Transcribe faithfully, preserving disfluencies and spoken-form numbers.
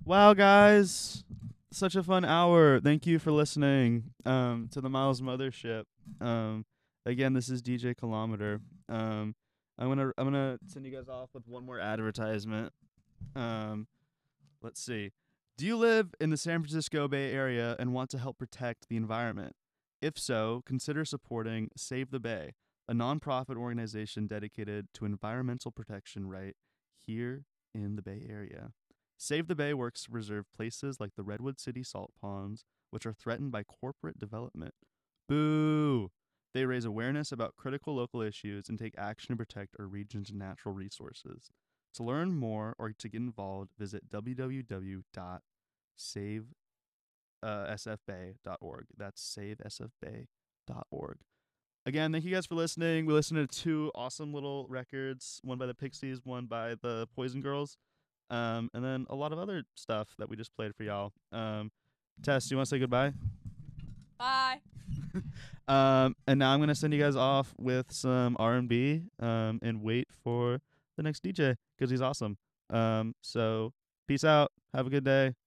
Wow, guys, such a fun hour. Thank you for listening um, to the Miles Mothership. Um, again, this is D J Kilometer. Um, I'm gonna I'm gonna send you guys off with one more advertisement. Um, let's see. Do you live in the San Francisco Bay Area and want to help protect the environment? If so, consider supporting Save the Bay, a nonprofit organization dedicated to environmental protection right here in the Bay Area. Save the Bay works to preserve places like the Redwood City salt ponds, which are threatened by corporate development. Boo! They raise awareness about critical local issues and take action to protect our region's natural resources. To learn more or to get involved, visit w w w dot save s f bay dot org. That's save s f bay dot org. Again, thank you guys for listening. We listened to two awesome little records, one by the Pixies, one by the Poison Girls, um, and then a lot of other stuff that we just played for y'all. Um, Tess, do you want to say goodbye? Bye. Um, and now I'm gonna send you guys off with some R and B, um, and wait for the next D J because he's awesome. Um, so peace out. Have a good day.